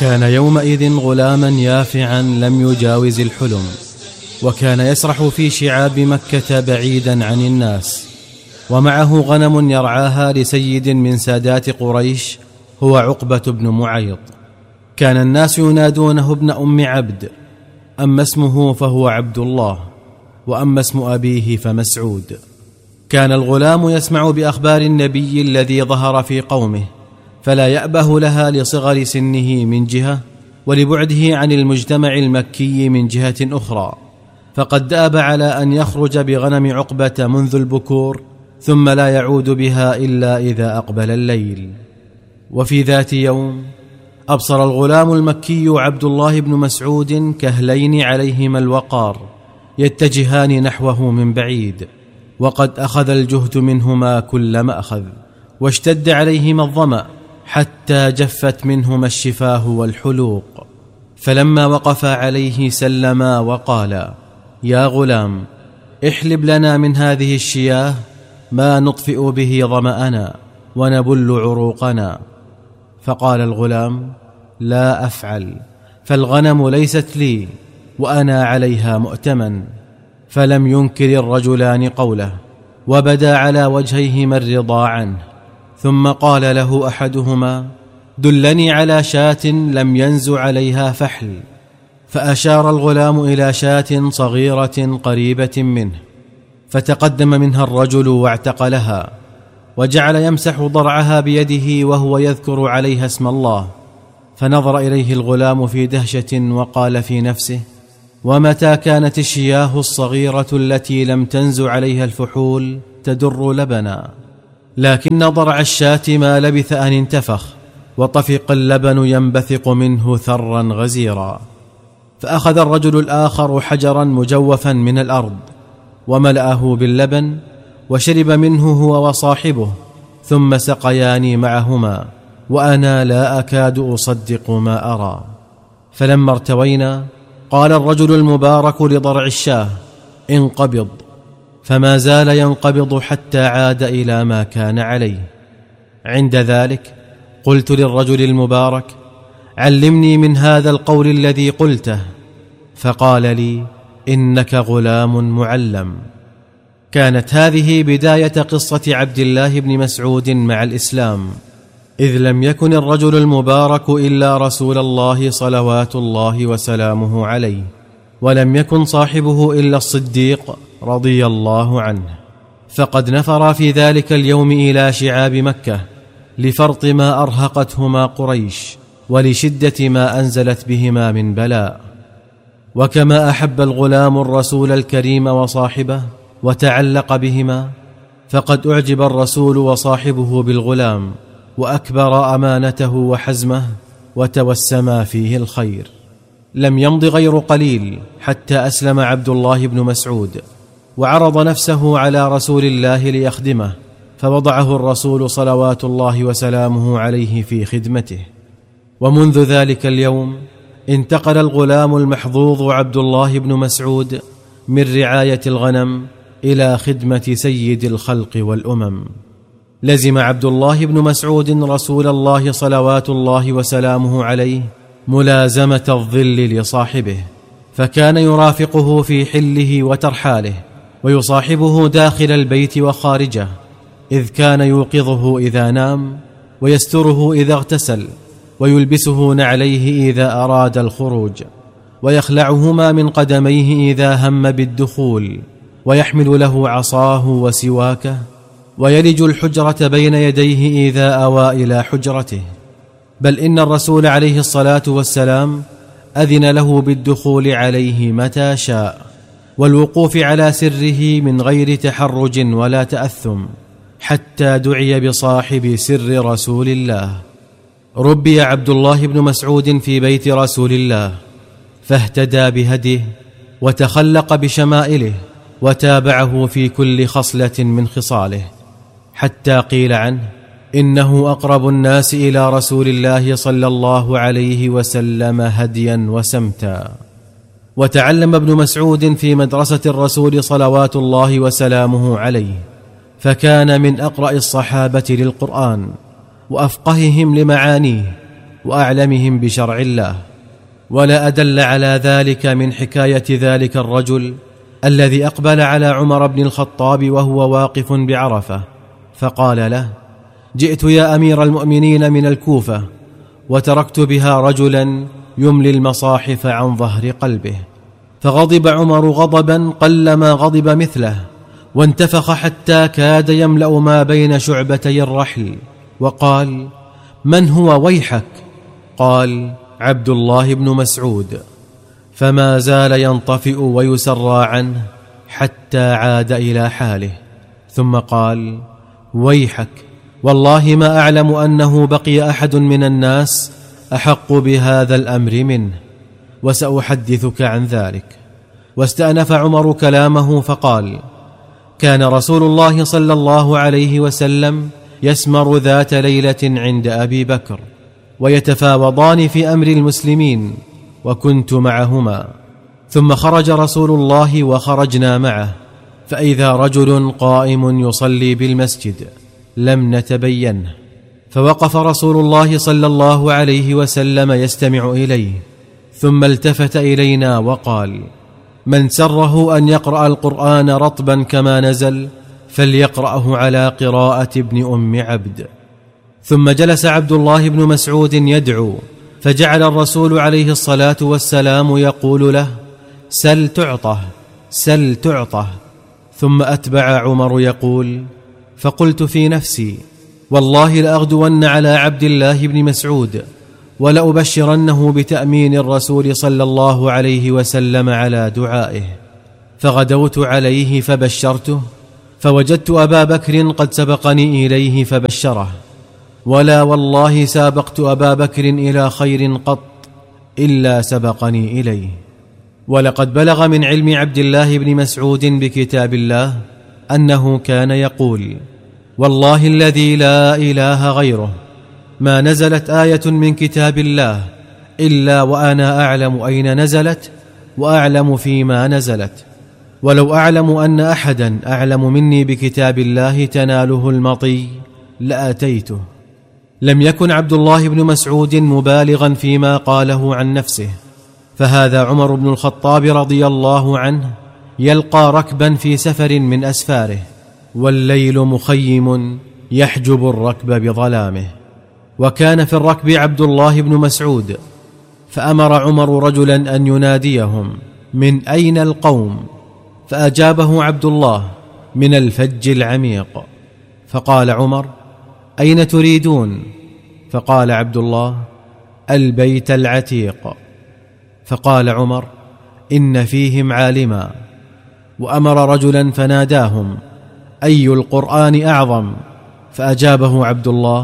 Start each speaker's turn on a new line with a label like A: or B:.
A: كان يومئذ غلاما يافعا لم يجاوز الحلم، وكان يسرح في شعاب مكة بعيدا عن الناس، ومعه غنم يرعاها لسيد من سادات قريش هو عقبة بن معيط. كان الناس ينادونه ابن أم عبد، أما اسمه فهو عبد الله، وأما اسم أبيه فمسعود. كان الغلام يسمع بأخبار النبي الذي ظهر في قومه، فلا يأبه لها لصغر سنه من جهة، ولبعده عن المجتمع المكي من جهة أخرى، فقد دأب على أن يخرج بغنم عقبة منذ البكور، ثم لا يعود بها إلا إذا أقبل الليل. وفي ذات يوم أبصر الغلام المكي عبد الله بن مسعود كهلين عليهما الوقار يتجهان نحوه من بعيد، وقد أخذ الجهد منهما كل ما أخذ، واشتد عليهما الظمأ حتى جفت منهما الشفاه والحلوق. فلما وقفا عليه سلما وقالا: يا غلام، احلب لنا من هذه الشياه ما نطفئ به ظمأنا ونبل عروقنا. فقال الغلام: لا أفعل، فالغنم ليست لي وأنا عليها مؤتمن. فلم ينكر الرجلان قوله، وبدا على وجهيهما الرضا عنه. ثم قال له أحدهما: دلني على شاة لم ينز عليها فحل. فأشار الغلام إلى شاة صغيرة قريبة منه، فتقدم منها الرجل واعتقلها، وجعل يمسح ضرعها بيده وهو يذكر عليها اسم الله. فنظر إليه الغلام في دهشة وقال في نفسه: ومتى كانت الشياه الصغيرة التي لم تنز عليها الفحول تدر لبنا؟ لكن ضرع الشاة ما لبث أن انتفخ، وطفق اللبن ينبثق منه ثرا غزيرا. فأخذ الرجل الآخر حجرا مجوفا من الأرض وملأه باللبن، وشرب منه هو وصاحبه، ثم سقياني معهما، وأنا لا أكاد أصدق ما أرى. فلما ارتوينا قال الرجل المبارك لضرع الشاه: انقبض. فما زال ينقبض حتى عاد إلى ما كان عليه. عند ذلك قلت للرجل المبارك: علمني من هذا القول الذي قلته. فقال لي: إنك غلام معلم. كانت هذه بداية قصة عبد الله بن مسعود مع الإسلام، إذ لم يكن الرجل المبارك إلا رسول الله صلوات الله وسلامه عليه، ولم يكن صاحبه إلا الصديق رضي الله عنه. فقد نفر في ذلك اليوم إلى شعاب مكة لفرط ما أرهقتهما قريش، ولشدة ما أنزلت بهما من بلاء. وكما أحب الغلام الرسول الكريم وصاحبه وتعلق بهما، فقد أعجب الرسول وصاحبه بالغلام، وأكبر أمانته وحزمه، وتوسما فيه الخير. لم يمض غير قليل حتى أسلم عبد الله بن مسعود، وعرض نفسه على رسول الله ليخدمه، فوضعه الرسول صلوات الله وسلامه عليه في خدمته. ومنذ ذلك اليوم انتقل الغلام المحظوظ عبد الله بن مسعود من رعاية الغنم إلى خدمة سيد الخلق والأمم. لزم عبد الله بن مسعود رسول الله صلوات الله وسلامه عليه ملازمة الظل لصاحبه، فكان يرافقه في حله وترحاله، ويصاحبه داخل البيت وخارجه، إذ كان يوقظه إذا نام، ويستره إذا اغتسل، ويلبسه نعليه إذا أراد الخروج، ويخلعهما من قدميه إذا هم بالدخول، ويحمل له عصاه وسواكه، ويلج الحجرة بين يديه إذا أوى إلى حجرته. بل إن الرسول عليه الصلاة والسلام أذن له بالدخول عليه متى شاء، والوقوف على سره من غير تحرج ولا تأثم، حتى دعي بصاحب سر رسول الله. ربي عبد الله بن مسعود في بيت رسول الله، فاهتدى بهديه وتخلق بشمائله، وتابعه في كل خصلة من خصاله، حتى قيل عنه إنه أقرب الناس إلى رسول الله صلى الله عليه وسلم هديا وسمتا. وتعلم ابن مسعود في مدرسة الرسول صلوات الله وسلامه عليه، فكان من أقرأ الصحابة للقرآن وأفقههم لمعانيه، وأعلمهم بشرع الله. ولا أدل على ذلك من حكاية ذلك الرجل الذي أقبل على عمر بن الخطاب وهو واقف بعرفة، فقال له: جئت يا أمير المؤمنين من الكوفة، وتركت بها رجلا يملي المصاحف عن ظهر قلبه. فغضب عمر غضبا قلما غضب مثله، وانتفخ حتى كاد يملأ ما بين شعبتي الرحل، وقال: من هو ويحك؟ قال: عبد الله بن مسعود. فما زال ينطفئ ويسرى عنه حتى عاد إلى حاله، ثم قال: ويحك، والله ما أعلم أنه بقي أحد من الناس أحق بهذا الأمر منه، وسأحدثك عن ذلك. واستأنف عمر كلامه فقال: كان رسول الله صلى الله عليه وسلم يسمر ذات ليلة عند أبي بكر، ويتفاوضان في أمر المسلمين، وكنت معهما. ثم خرج رسول الله وخرجنا معه، فإذا رجل قائم يصلي بالمسجد لم نتبينه، فوقف رسول الله صلى الله عليه وسلم يستمع إليه، ثم التفت إلينا وقال: من سره أن يقرأ القرآن رطبا كما نزل فليقرأه على قراءة ابن أم عبد. ثم جلس عبد الله بن مسعود يدعو، فجعل الرسول عليه الصلاة والسلام يقول له: سل تعطه، سل تعطه. ثم أتبع عمر يقول: فقلت في نفسي: والله لأغدون على عبد الله بن مسعود، ولأبشرنه بتأمين الرسول صلى الله عليه وسلم على دعائه. فغدوت عليه فبشرته، فوجدت أبا بكر قد سبقني إليه فبشره، ولا والله سابقت أبا بكر إلى خير قط إلا سبقني إليه. ولقد بلغ من علم عبد الله بن مسعود بكتاب الله أنه كان يقول: والله الذي لا إله غيره ما نزلت آية من كتاب الله إلا وأنا أعلم أين نزلت وأعلم فيما نزلت، ولو أعلم أن أحدا أعلم مني بكتاب الله تناله المطي لأتيته. لم يكن عبد الله بن مسعود مبالغا فيما قاله عن نفسه، فهذا عمر بن الخطاب رضي الله عنه يلقى ركبا في سفر من أسفاره، والليل مخيم يحجب الركب بظلامه، وكان في الركب عبد الله بن مسعود، فأمر عمر رجلا أن يناديهم: من أين القوم؟ فأجابه عبد الله: من الفج العميق. فقال عمر: أين تريدون؟ فقال عبد الله: البيت العتيق. فقال عمر: إن فيهم عالما. وأمر رجلا فناداهم: أي القرآن أعظم؟ فأجابه عبد الله: